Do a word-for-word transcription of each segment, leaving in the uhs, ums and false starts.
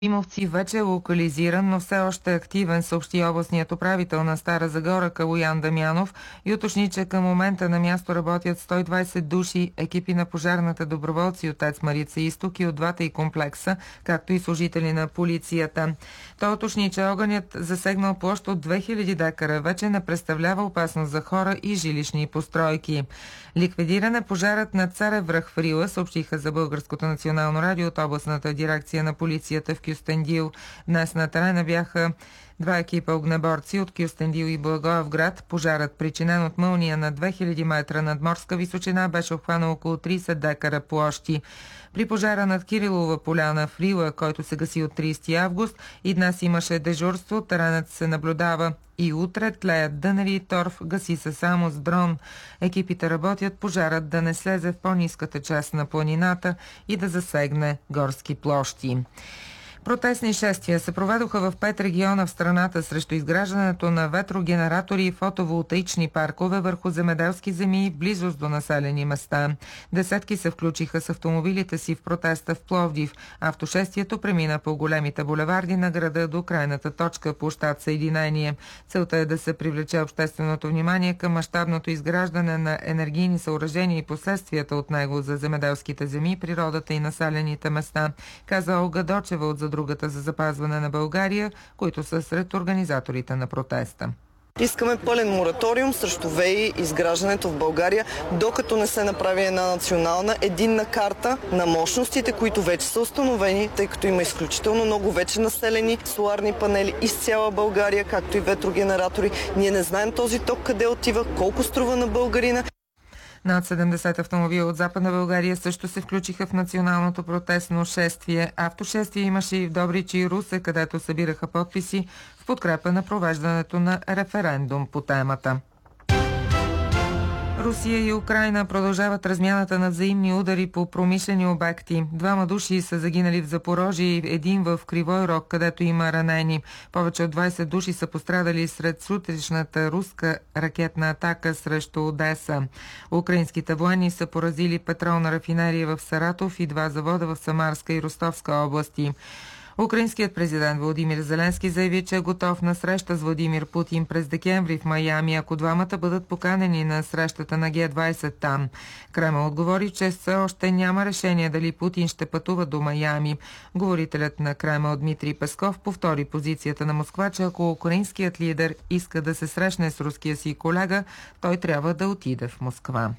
Димовци вече е локализиран, но все още е активен, съобщи областният управител на Стара Загора Калоян Дамянов и уточни, че към момента на място работят сто и двадесет души, екипи на пожарната доброволци от ТЕЦ Марица Изток и от двата и комплекса, както и служители на полицията. Той уточни, че огънят, засегнал площ от две хиляди декара, вече не представлява опасност за хора и жилищни постройки. Ликвидиран е пожарът на Царев връх в Рила, съобщиха за Българското национално радио от областната дирекция на полицията в Кюстендил. Днес на терена бяха два екипа огнеборци от Кюстендил и Благоевград. Пожарът, причинен от мълния на две хиляди метра над морска височина, беше обхванал около тридесет декара площи. При пожара над Кирилова поляна в Рила, който се гаси от тридесети август, и днес имаше дежурство, теренът се наблюдава и утре, тлеят дънери и торф, гаси се само с дрон. Екипите работят пожарът да не слезе в по-ниската част на планината и да засегне горски площи. Протестни шествия се проведоха в пет региона в страната срещу изграждането на ветрогенератори и фотоволтаични паркове върху земеделски земи в близост до населени места. Десетки се включиха с автомобилите си в протеста в Пловдив. Автошествието премина по големите булеварди на града до крайната точка площад Съединение. Целта е да се привлече общественото внимание към мащабното изграждане на енергийни съоръжения и последствията от него за земеделските земи, природата и населените места, каза Олга Дочева от Другата за запазване на България, които са сред организаторите на протеста. Искаме пълен мораториум срещу ВЕИ изграждането в България, докато не се направи една национална единна карта на мощностите, които вече са установени, тъй като има изключително много вече населени соларни панели из цяла България, както и ветрогенератори. Ние не знаем този ток къде отива, колко струва на българина. Над седемдесет автомобила от Западна България също се включиха в националното протестно шествие. Автошествие имаше и в Добрич и Русе, където събираха подписи в подкрепа на провеждането на референдум по темата. Русия и Украйна продължават размяната на взаимни удари по промишлени обекти. Двама души са загинали в Запорожие и един в Кривой Рог, където има ранени. Повече от двадесет души са пострадали сред сутрешната руска ракетна атака срещу Одеса. Украинските военни са поразили петролна рафинерия в Саратов и два завода в Самарска и Ростовска области. Украинският президент Володимир Зеленски заяви, че е готов на среща с Владимир Путин през декември в Майами, ако двамата бъдат поканени на срещата на Ге двадесет там. Кремъл отговори, че все още няма решение дали Путин ще пътува до Майами. Говорителят на Кремъл Дмитрий Песков повтори позицията на Москва, че ако украинският лидер иска да се срещне с руския си колега, той трябва да отиде в Москва.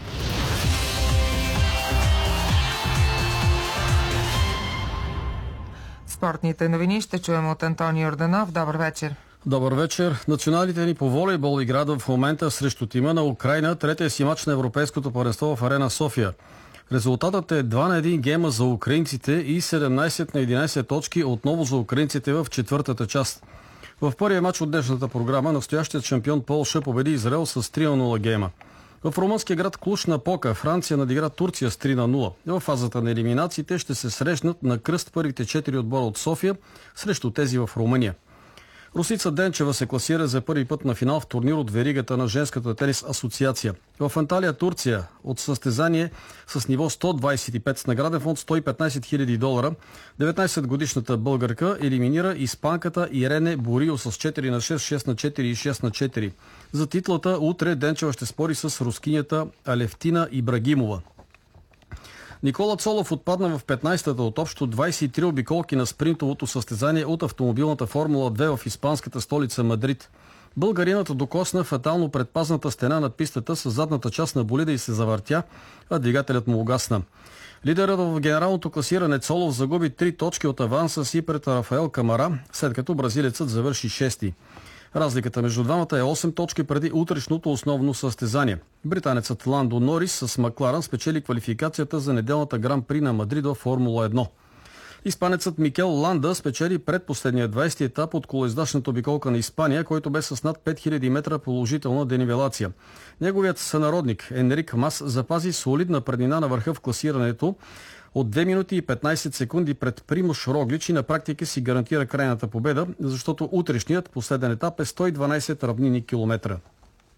Спортните новини ще чуем от Антони Йорданов. Добър вечер. Добър вечер. Националите ни по волейбол играят в момента срещу тима на Украйна, третия си мач на Европейското първенство в Арена София. Резултатът е два на един гейма за украинците и седемнадесет на единадесет точки отново за украинците в четвъртата част. В първия мач от днешната програма настоящият шампион Полша победи Израел с три на нула гейма. В румънския град Клуж-Напока Франция надигра Турция с три на нула. В фазата на елиминациите ще се срещнат на кръст първите четири отбора от София срещу тези в Румъния. Русица Денчева се класира за първи път на финал в турнир от веригата на Женската тенис асоциация. В Анталия, Турция, от състезание с ниво сто двадесет и пет с награден фонд сто и петнадесет хиляди долара, деветнадесетгодишната българка елиминира испанката Ирене Борио с четири на шест, шест на четири и шест на четири. За титлата утре Денчева ще спори с рускинята Алевтина Ибрагимова. Никола Цолов отпадна в петнадесетата от общо двадесет и три обиколки на спринтовото състезание от автомобилната Формула две в испанската столица Мадрид. Българинът докосна фатално предпазната стена на пистата с задната част на болида и се завъртя, а двигателят му угасна. Лидерът в генералното класиране Цолов загуби три точки от аванса си пред Рафаел Камара, след като бразилецът завърши шести. Разликата между двамата е осем точки преди утрешното основно състезание. Британецът Ландо Норис с Макларен спечели квалификацията за неделната Гран-при на Мадрид във Формула едно. Испанецът Микел Ланда спечели предпоследния двадесети етап от колоездачната обиколка на Испания, който бе с над пет хиляди метра положителна денивелация. Неговият сънародник Енрик Мас запази солидна преднина на върха в класирането от две минути и петнадесет секунди пред Примуш Роглич и на практика си гарантира крайната победа, защото утрешният последен етап е сто и дванадесет равнини километра.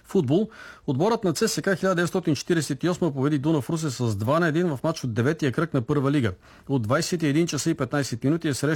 Футбол. Отборът на ЦСКА хиляда деветстотин четиридесет и осма победи Дунав Русе с два на един в матч от деветия кръг на първа лига. От двадесет и един часа и петнадесет минути е среща